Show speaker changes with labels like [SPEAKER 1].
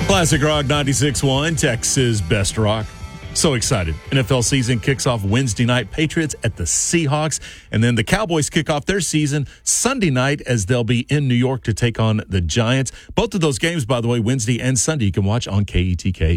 [SPEAKER 1] Classic Rock 96.1, Texas Best Rock. So excited. NFL season kicks off Wednesday night. Patriots at the Seahawks. And then the Cowboys kick off their season Sunday night as they'll be in New York to take on the Giants. Both of those games, by the way, Wednesday and Sunday, you can watch on KETK.